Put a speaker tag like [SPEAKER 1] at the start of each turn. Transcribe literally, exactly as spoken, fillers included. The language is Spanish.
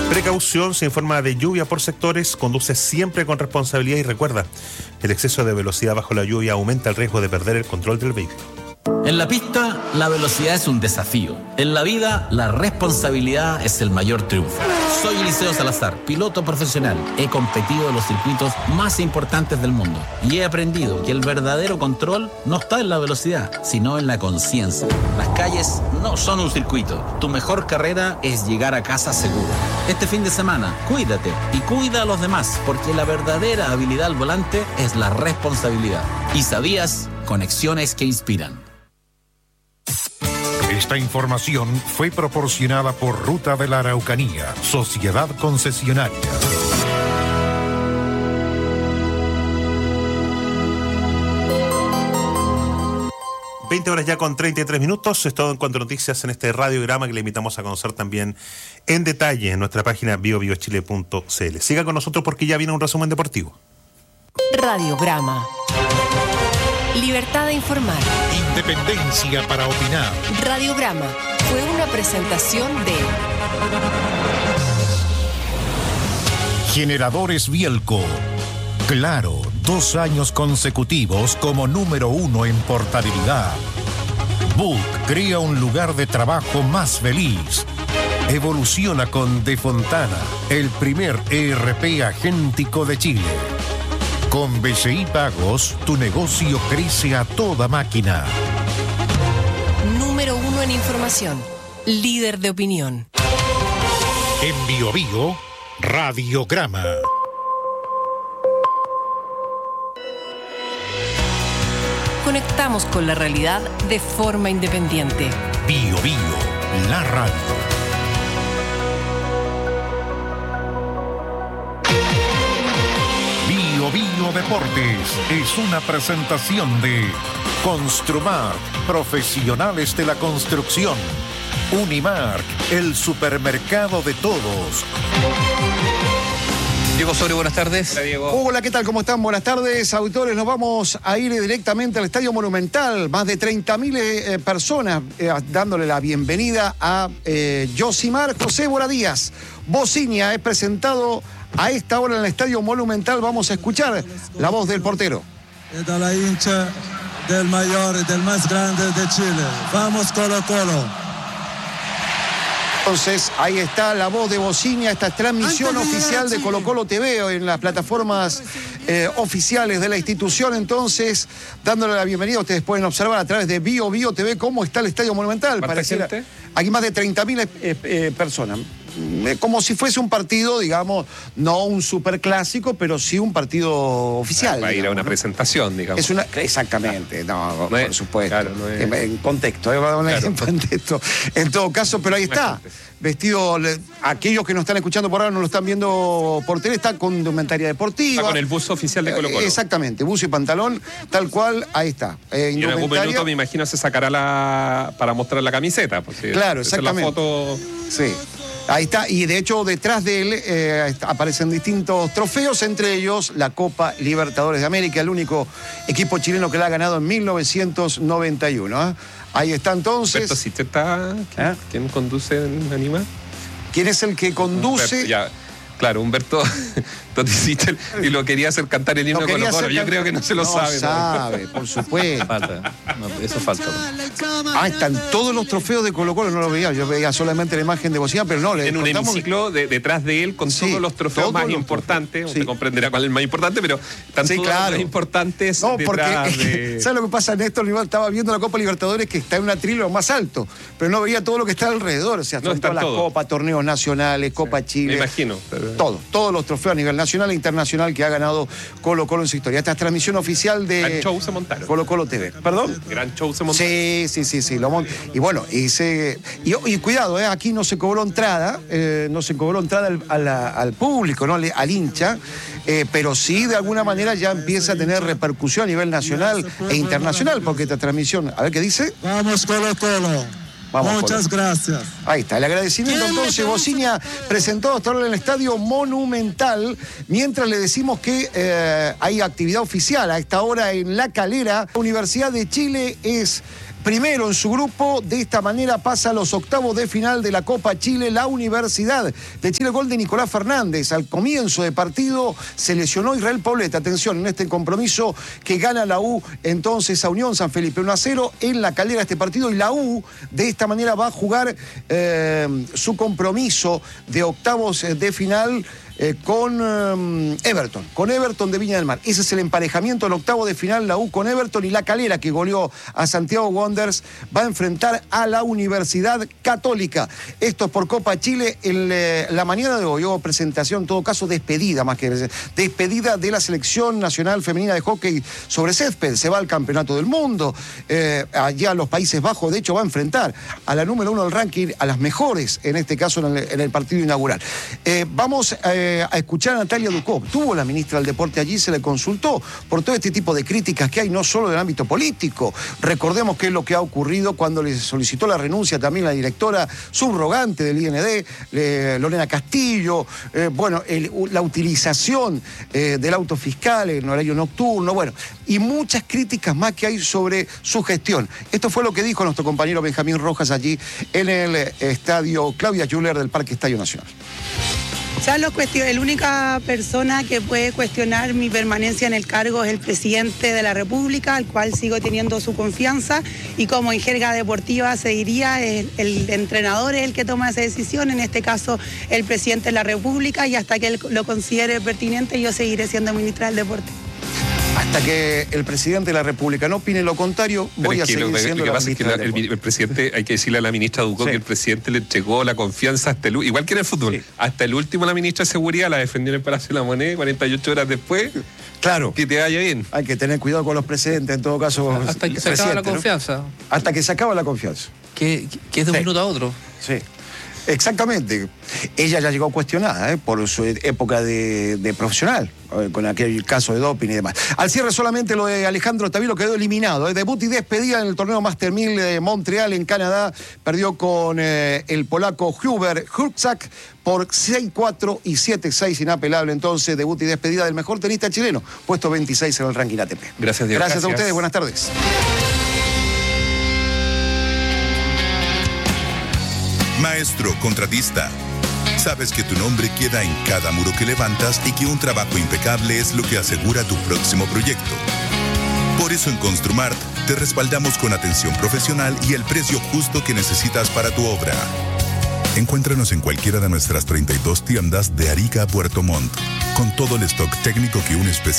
[SPEAKER 1] Precaución, se informa de lluvia por sectores, conduce siempre con responsabilidad y recuerda, el exceso de velocidad bajo la lluvia aumenta el riesgo de perder el control del vehículo.
[SPEAKER 2] En la pista, la velocidad es un desafío. En la vida, la responsabilidad es el mayor triunfo. Soy Eliseo Salazar, piloto profesional. He competido en los circuitos más importantes del mundo y he aprendido que el verdadero control no está en la velocidad, sino en la conciencia. Las calles no son un circuito. Tu mejor carrera es llegar a casa seguro. Este fin de semana, cuídate y cuida a los demás, porque la verdadera habilidad al volante es la responsabilidad. ¿Y sabías? Conexiones que inspiran.
[SPEAKER 3] Esta información fue proporcionada por Ruta de la Araucanía, Sociedad Concesionaria.
[SPEAKER 1] veinte horas ya con treinta y tres minutos. Es todo en cuanto a noticias en este radiograma que le invitamos a conocer también en detalle en nuestra página bio bio chile punto c l. Siga con nosotros porque ya viene un resumen deportivo.
[SPEAKER 4] Radiograma. Libertad de informar.
[SPEAKER 3] Independencia para opinar.
[SPEAKER 4] Radiograma fue una presentación de
[SPEAKER 3] Generadores Bielco. Claro, dos años consecutivos como número uno en portabilidad. Book crea un lugar de trabajo más feliz. Evoluciona con De Fontana, el primer E R P agéntico de Chile. Con B C I Pagos, tu negocio crece a toda máquina.
[SPEAKER 4] Número uno en información. Líder de opinión.
[SPEAKER 3] En Bio Bio, Radiograma.
[SPEAKER 4] Conectamos con la realidad de forma independiente.
[SPEAKER 3] Bio Bio, la radio. Bio Bio Deportes es una presentación de Construmark, profesionales de la construcción. Unimark, el supermercado de todos.
[SPEAKER 5] Diego Osorio, buenas tardes.
[SPEAKER 6] Hola, Diego.
[SPEAKER 7] Hola, ¿qué tal? ¿Cómo están? Buenas tardes, auditores. Nos vamos a ir directamente al Estadio Monumental. Más de treinta mil eh, personas eh, dándole la bienvenida a eh, Josimar José Bora Díaz. Bocinia es presentado a esta hora en el Estadio Monumental. Vamos a escuchar la voz del portero.
[SPEAKER 8] De la hincha del mayor y del más grande de Chile. Vamos Colo Colo.
[SPEAKER 7] Entonces, ahí está la voz de Bocinia, esta transmisión oficial de Colo Colo T V en las plataformas eh, oficiales de la institución. Entonces, dándole la bienvenida, ustedes pueden observar a través de Bio Bio T V cómo está el Estadio Monumental. Pareciera, aquí más de treinta mil eh, eh, personas. Como si fuese un partido, digamos, no un superclásico, pero sí un partido oficial.
[SPEAKER 6] Va a ir
[SPEAKER 7] digamos,
[SPEAKER 6] a una
[SPEAKER 7] ¿no?
[SPEAKER 6] presentación, digamos.
[SPEAKER 7] Es una, exactamente, no,
[SPEAKER 6] no
[SPEAKER 7] por
[SPEAKER 6] es,
[SPEAKER 7] supuesto.
[SPEAKER 6] Claro, no es...
[SPEAKER 7] en, en contexto, ¿eh? Claro. En contexto. En todo caso, pero ahí está. Vestido, aquellos que nos están escuchando por ahora no lo están viendo por tele, está con indumentaria deportiva.
[SPEAKER 6] Está con el buzo oficial de Colo Colo.
[SPEAKER 7] Exactamente, buzo y pantalón, tal cual, ahí está.
[SPEAKER 6] Eh, y en algún minuto me imagino se sacará la para mostrar la camiseta. Porque
[SPEAKER 7] claro, exactamente.
[SPEAKER 6] La foto...
[SPEAKER 7] Sí. Ahí está, y de hecho detrás de él eh, aparecen distintos trofeos, entre ellos la Copa Libertadores de América, el único equipo chileno que la ha ganado en mil novecientos noventa y uno. ¿eh? Ahí está entonces.
[SPEAKER 6] Humberto Siche está. ¿Quién, ¿Eh? ¿Quién conduce en Anima?
[SPEAKER 7] ¿Quién es el que conduce?
[SPEAKER 6] Humberto, ya. Claro, Humberto Toti Sichel, y lo quería hacer cantar el himno de Colo Colo. Yo creo que no se lo
[SPEAKER 7] no
[SPEAKER 6] sabe.
[SPEAKER 7] No sabe, por supuesto.
[SPEAKER 5] Falta, no, eso falta.
[SPEAKER 7] Ah, están todos los trofeos de Colo Colo, no lo veía, yo veía solamente la imagen de Bocinia, pero no. Le
[SPEAKER 6] en un hemiciclo de, detrás de él con sí, todos los trofeos todos más los importantes, trofeos. Usted sí. comprenderá cuál es el más importante, pero están sí, todos claro. los importantes
[SPEAKER 7] no,
[SPEAKER 6] detrás
[SPEAKER 7] porque,
[SPEAKER 6] de...
[SPEAKER 7] ¿sabes lo que pasa, Néstor? Estaba viendo la Copa Libertadores que está en un atril más alto, pero no veía todo lo que está alrededor, o sea,
[SPEAKER 6] no,
[SPEAKER 7] son todas las copas, torneos nacionales, Copa
[SPEAKER 6] sí,
[SPEAKER 7] Chile.
[SPEAKER 6] Me imagino.
[SPEAKER 7] Todo, todos los trofeos a nivel nacional e internacional que ha ganado Colo Colo en su historia. Esta es transmisión oficial de
[SPEAKER 6] Gran show se montaron.
[SPEAKER 7] Colo Colo T V. ¿Perdón?
[SPEAKER 6] Gran show se montaron.
[SPEAKER 7] Sí, sí, sí, sí. Lo mont... Y bueno, y, se... y, y cuidado, ¿eh? Aquí no se cobró entrada, eh, no se cobró entrada al, a la, al público, ¿no? al, al hincha, eh, pero sí de alguna manera ya empieza a tener repercusión a nivel nacional e internacional, porque esta transmisión, a ver qué dice.
[SPEAKER 8] Vamos Colo Colo. Vamos, Muchas Colo. Gracias.
[SPEAKER 7] Ahí está, el agradecimiento entonces. Bocinia presentó hasta ahora en el Estadio Monumental, mientras le decimos que eh, hay actividad oficial a esta hora en La Calera. La Universidad de Chile es primero en su grupo. De esta manera pasa a los octavos de final de la Copa Chile la Universidad de Chile. Gol de Nicolás Fernández. Al comienzo de partido se lesionó Israel Pauleta. Atención, en este compromiso que gana la U entonces a Unión San Felipe uno a cero en La Calera este partido, y la U de esta manera va a jugar eh, su compromiso de octavos de final Eh, con eh, Everton, con Everton de Viña del Mar. Ese es el emparejamiento del octavo de final, la U con Everton, y La Calera, que goleó a Santiago Wanderers, va a enfrentar a la Universidad Católica. Esto es por Copa Chile. En eh, la mañana de hoy hubo presentación, en todo caso despedida, más que despedida de la selección nacional femenina de hockey sobre césped. Se va al campeonato del mundo, eh, allá a los Países Bajos. De hecho va a enfrentar a la número uno del ranking, a las mejores, en este caso en el, en el partido inaugural. Eh, vamos eh, a escuchar a Natalia Ducó. Tuvo la ministra del Deporte allí, se le consultó por todo este tipo de críticas que hay, no solo del ámbito político. Recordemos qué es lo que ha ocurrido cuando le solicitó la renuncia también la directora subrogante del I N D, eh, Lorena Castillo, eh, bueno, el, la utilización eh, del auto fiscal en horario nocturno, bueno, y muchas críticas más que hay sobre su gestión. Esto fue lo que dijo nuestro compañero Benjamín Rojas allí en el estadio Claudia Juller del Parque Estadio Nacional.
[SPEAKER 9] Ya lo cuestion- la única persona que puede cuestionar mi permanencia en el cargo es el presidente de la República, al cual sigo teniendo su confianza, y como en jerga deportiva se diría, el, el entrenador es el que toma esa decisión, en este caso el presidente de la República, y hasta que él lo considere pertinente yo seguiré siendo ministra del Deporte.
[SPEAKER 7] Hasta que el presidente de la República no opine lo contrario,
[SPEAKER 6] Pero
[SPEAKER 7] voy
[SPEAKER 6] es
[SPEAKER 7] a
[SPEAKER 6] que
[SPEAKER 7] seguir
[SPEAKER 6] lo,
[SPEAKER 7] siendo
[SPEAKER 6] lo que
[SPEAKER 7] la
[SPEAKER 6] pasa es que la, el, el presidente, hay que decirle a la ministra Ducó sí. que el presidente le entregó la confianza hasta el, igual que en el fútbol, sí. hasta el último la ministra de Seguridad la defendió en el Palacio de la Moneda, cuarenta y ocho horas después.
[SPEAKER 7] Claro.
[SPEAKER 6] Que te vaya bien.
[SPEAKER 7] Hay que tener cuidado con los presidentes, en todo caso.
[SPEAKER 5] Hasta que se acaba la confianza.
[SPEAKER 7] ¿no? Hasta que se acaba la confianza.
[SPEAKER 5] Que, que es de un sí. minuto a otro.
[SPEAKER 7] Sí. Exactamente. Ella ya llegó cuestionada ¿eh? por su época de, de profesional, ¿eh? con aquel caso de doping y demás. Al cierre solamente lo de Alejandro Tavilo quedó eliminado. ¿eh? Debut y despedida en el torneo Master mil de Montreal en Canadá. Perdió con eh, el polaco Hubert Hurkacz por seis cuatro y siete seis, inapelable. Entonces, debut y despedida del mejor tenista chileno, puesto veintiséis en el ranking A T P.
[SPEAKER 6] Gracias, Diego.
[SPEAKER 7] Gracias,
[SPEAKER 6] Gracias
[SPEAKER 7] a ustedes, buenas tardes.
[SPEAKER 10] Maestro contratista, sabes que tu nombre queda en cada muro que levantas y que un trabajo impecable es lo que asegura tu próximo proyecto. Por eso en Construmart te respaldamos con atención profesional y el precio justo que necesitas para tu obra. Encuéntranos en cualquiera de nuestras treinta y dos tiendas de Arica a Puerto Montt, con todo el stock técnico que un especialista